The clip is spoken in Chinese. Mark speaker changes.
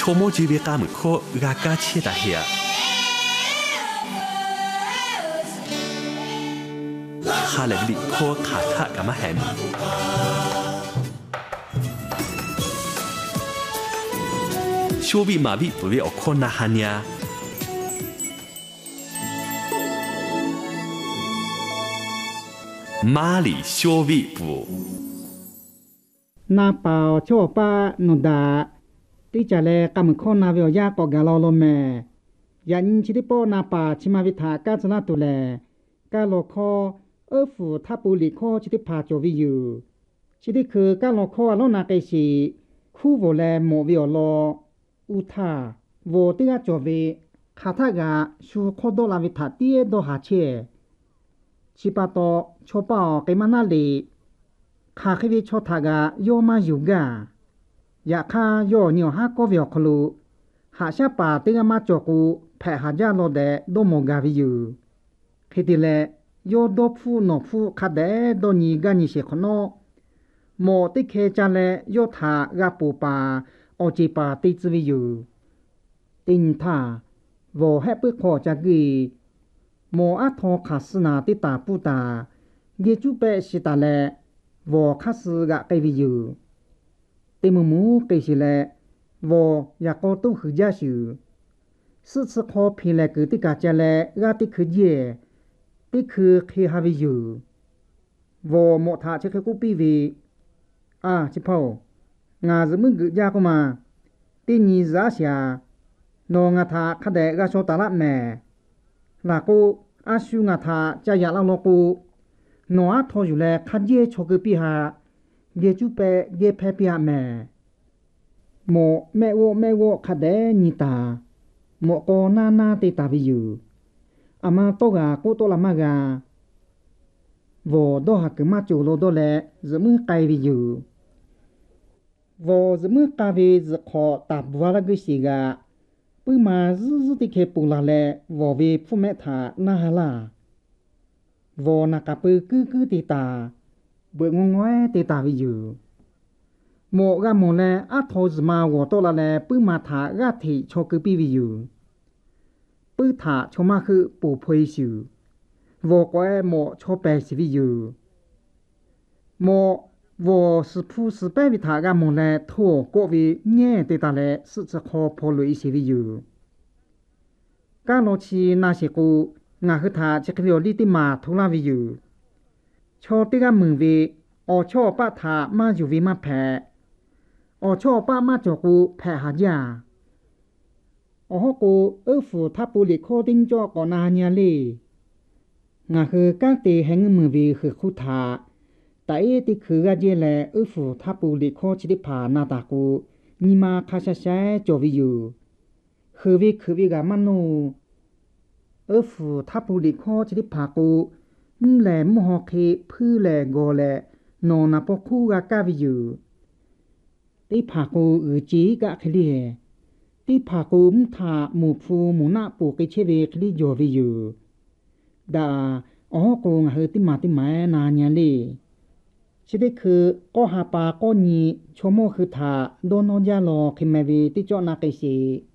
Speaker 1: 초모 집에 가면 코 가까 치다 해야 하늘이 코 가타 가마 햄 쇼비 마비 부위 오코나 하냐马里修比布。
Speaker 2: 那包错把弄的，对家嘞，咱们看那表也搞个老了没？人去的包那把起码比他干子那多嘞，干老靠二夫他不离靠去的爬着为有，去的去干老靠老那个是苦无嘞莫为了，乌他我对个着为，看他个说靠到那为他爹都下去。七八刀戳爆给嘛那里，卡开的戳他个要嘛有个，也卡要鸟哈高表可路，下下把这个嘛照顾派下家落的都冇个为有，开的嘞要多铺挪铺卡的都你个你些可孬，冇的开家嘞要他个不把，我只把对子为有，顶他我还不靠家个。莫阿托卡斯那的大不大，也就白是大嘞，我卡斯个该为有，对么么该是嘞，我也搞都很家手，四次考评来个的家家嘞，个的可耶，的可开哈为有，我莫他这个古比为，啊，这跑，俺是么个家个嘛，的你是阿下，侬俺他看得个说打了没？那个阿叔阿他家养了那个，侬阿拖出来看见超个比下，也就被也拍比下没。莫没我看得你打，莫个那的打比有，阿妈多个过多了嘛个，我都还个嘛做了多嘞，怎么改比有？我怎么改比是靠大部分那个些个。不嘛，日的开不拉嘞，我为父母他那哈啦，我那个不个的打，不我的打为有，莫个莫嘞，阿头子嘛我到了嘞，不嘛他个体超个比为有，不他超嘛去不配受，我个莫超白是为有，莫。我是普是白为他个莫来托各位眼对他来是只好破了一些为有。干落去那些个，俺和他这个料理的嘛头那为有。瞧这个门卫，我瞧把他嘛就为嘛拍，我瞧把嘛照顾拍下家。我个二夫他不离靠定着个那年哩，俺和干的还门卫和苦他。但也得去个节来，二夫他不离开去的爬那大姑，你妈看下下就会有，何为可为个嘛喏？二夫他不离开去的爬姑，来木好去铺来过来，侬那不哭个干会有？的爬姑耳机个去哩，的爬姑木他木铺木那不给切为去哩就会有，但我讲和的嘛那年哩。是的คือก็หาปาก็นีชั่วโมงคือถ้าโดนนอนยาลอคือไม่วีที่เจาะนักเกษ